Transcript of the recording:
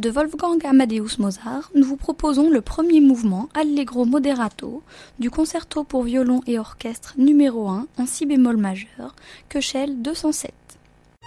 De Wolfgang Amadeus Mozart, nous vous proposons le premier mouvement Allegro moderato du concerto pour violon et orchestre numéro 1 en si bémol majeur, Köchel 207.